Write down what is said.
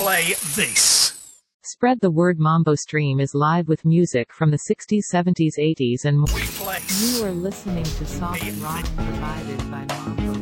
play this. Spread the word. Mambo Stream is live with music from the 60s, 70s, 80s and more. We play. You are listening to soft rock provided by Mambo.